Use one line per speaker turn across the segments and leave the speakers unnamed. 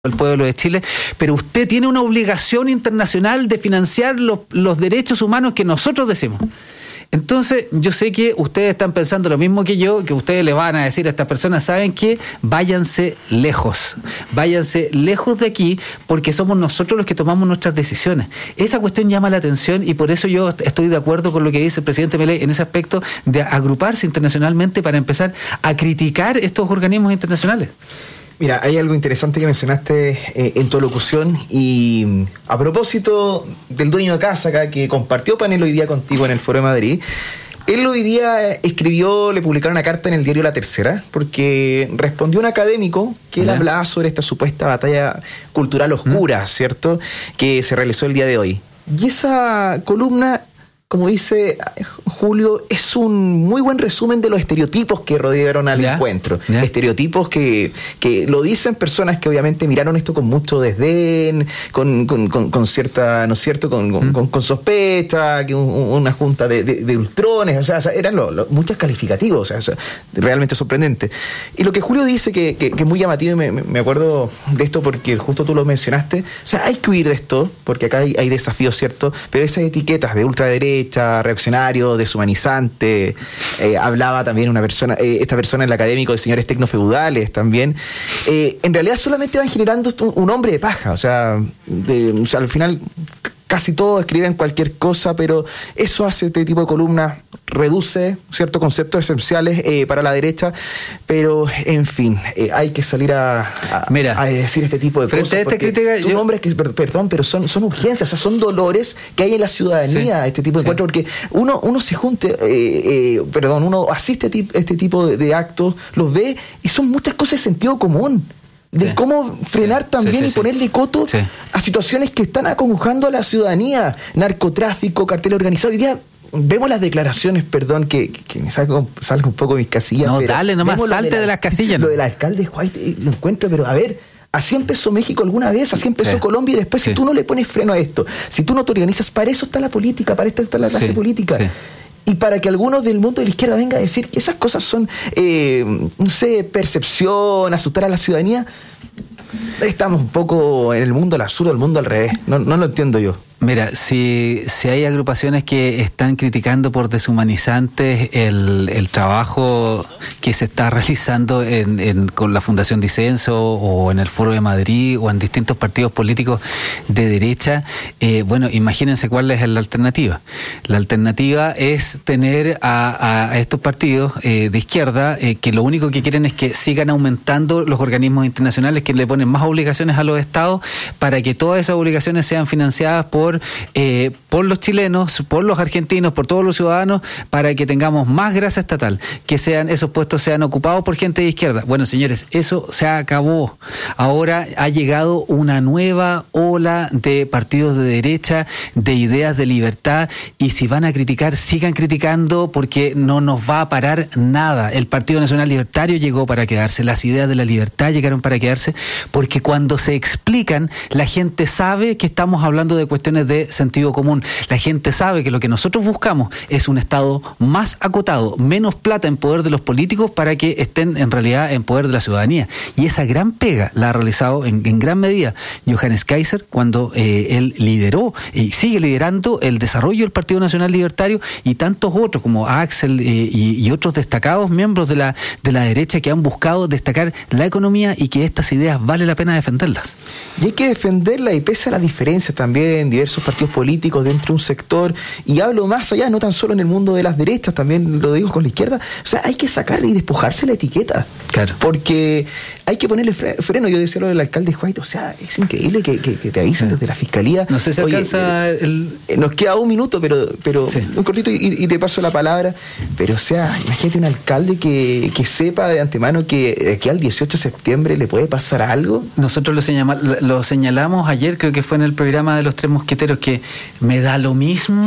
el pueblo de Chile, pero usted tiene una obligación internacional de financiar los derechos humanos que nosotros decimos. Entonces, yo sé que ustedes están pensando lo mismo que yo, que ustedes le van a decir a estas personas, ¿saben qué? Váyanse lejos de aquí, porque somos nosotros los que tomamos nuestras decisiones. Esa cuestión llama la atención y por eso yo estoy de acuerdo con lo que dice el presidente Milei en ese aspecto de agruparse internacionalmente para empezar a criticar estos organismos internacionales.
Mira, hay algo interesante que mencionaste en tu locución y a propósito del dueño de casa acá que compartió panel hoy día contigo en el Foro de Madrid. Él hoy día le publicaron una carta en el diario La Tercera porque respondió un académico que él hablaba sobre esta supuesta batalla cultural oscura, ¿cierto?, que se realizó el día de hoy. Y esa columna, como dice Julio, es un muy buen resumen de los estereotipos que rodearon al encuentro. Estereotipos que lo dicen personas que obviamente miraron esto con mucho desdén, con cierta, ¿no es cierto?, con sospecha, que una junta de ultrones, o sea eran muchos calificativos, o sea, realmente sorprendente. Y lo que Julio dice que es muy llamativo, y me acuerdo de esto porque justo tú lo mencionaste, o sea, hay que huir de esto, porque acá hay desafíos, ¿cierto?, pero esas etiquetas de ultraderecha, reaccionario, deshumanizante, hablaba también esta persona, el académico, de señores tecnofeudales también, en realidad solamente van generando un hombre de paja, o sea, al final casi todos escriben cualquier cosa, pero eso hace este tipo de columnas, reduce ciertos conceptos esenciales para la derecha, pero en fin, hay que salir a decir este tipo de cosas.
Frente a esta crítica,
perdón, pero son urgencias, o sea, son dolores que hay en la ciudadanía, este tipo de encuentros, porque uno se junte, uno asiste a este tipo de actos, los ve, y son muchas cosas de sentido común. De cómo frenar también y ponerle coto a situaciones que están acongojando a la ciudadanía. Narcotráfico, cartel organizado. Hoy día vemos las declaraciones, perdón, que me salga un poco de mis casillas.
No, dale nomás, salte de las casillas.
Lo del alcalde White, lo encuentro, pero a ver, así empezó México alguna vez, así empezó Colombia, y después si tú no le pones freno a esto, si tú no te organizas, para eso está la política, para esto está la clase política. Y para que algunos del mundo de la izquierda venga a decir que esas cosas son, percepción, asustar a la ciudadanía, estamos un poco en el mundo al absurdo, el mundo al revés. No lo entiendo yo.
Mira, si hay agrupaciones que están criticando por deshumanizantes el trabajo que se está realizando con la Fundación Disenso o en el Foro de Madrid o en distintos partidos políticos de derecha, bueno, imagínense cuál es la alternativa. La alternativa es tener a estos partidos de izquierda que lo único que quieren es que sigan aumentando los organismos internacionales, que le ponen más obligaciones a los estados para que todas esas obligaciones sean financiadas por los chilenos, por los argentinos, por todos los ciudadanos, para que tengamos más grasa estatal, que esos puestos sean ocupados por gente de izquierda. Bueno, señores, eso se acabó. Ahora ha llegado una nueva ola de partidos de derecha, de ideas de libertad, y si van a criticar, sigan criticando, porque no nos va a parar nada. El Partido Nacional Libertario llegó para quedarse, las ideas de la libertad llegaron para quedarse, porque cuando se explican, la gente sabe que estamos hablando de cuestiones de sentido común. La gente sabe que lo que nosotros buscamos es un Estado más acotado, menos plata en poder de los políticos para que estén en realidad en poder de la ciudadanía. Y esa gran pega la ha realizado en gran medida Johannes Kaiser cuando él lideró y sigue liderando el desarrollo del Partido Nacional Libertario, y tantos otros como Axel y otros destacados miembros de la derecha que han buscado destacar la economía y que estas ideas vale la pena defenderlas.
Y hay que defenderlas, y pese a las diferencias también, diversos partidos políticos dentro de un sector, y hablo más allá, no tan solo en el mundo de las derechas, también lo digo con la izquierda, o sea, hay que sacarle y despojarse la etiqueta, porque hay que ponerle freno. Yo decía lo del alcalde White, o sea, es increíble que te avisen desde la fiscalía.
No sé si alcanza
nos queda un minuto, pero un cortito y te paso la palabra, pero o sea, imagínate un alcalde que sepa de antemano que aquí al 18 de septiembre le puede pasar algo.
Nosotros lo señalamos ayer, creo que fue en el programa de los Tres Mosqueteros, que me da lo mismo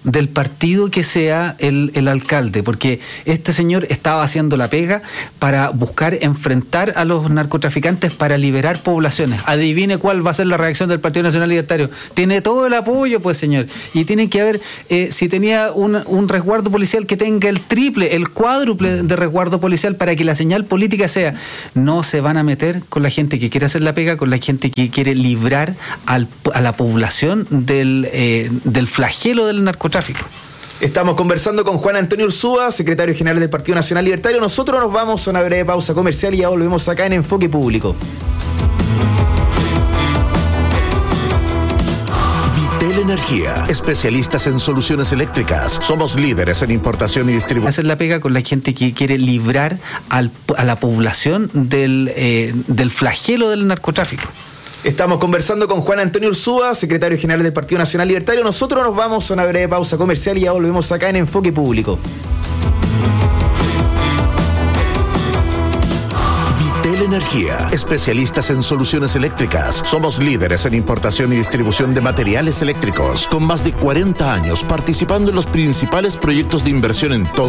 del partido que sea el alcalde, porque este señor estaba haciendo la pega para buscar enfrentar a los narcotraficantes para liberar poblaciones. Adivine cuál va a ser la reacción del Partido Nacional Libertario. Tiene todo el apoyo, pues, señor. Y tiene que haber, si tenía un resguardo policial, que tenga el triple, el cuádruple de resguardo policial, para que la señal política sea: no se van a meter con la gente que quiere hacer la pega, con la gente que quiere librar a la población del flagelo del narcotráfico.
Estamos conversando con Juan Antonio Urzúa, secretario general del Partido Nacional Libertario. Nosotros nos vamos a una breve pausa comercial y ya volvemos acá en Enfoque Público.
Vitel Energía, especialistas en soluciones eléctricas. Somos líderes en importación y distribución.
Hacer la pega con la gente que quiere librar a la población del flagelo del narcotráfico.
Estamos conversando con Juan Antonio Urzúa, secretario general del Partido Nacional Libertario. Nosotros nos vamos a una breve pausa comercial y ya volvemos acá en Enfoque Público.
Vitel Energía, especialistas en soluciones eléctricas. Somos líderes en importación y distribución de materiales eléctricos, con más de 40 años participando en los principales proyectos de inversión en todo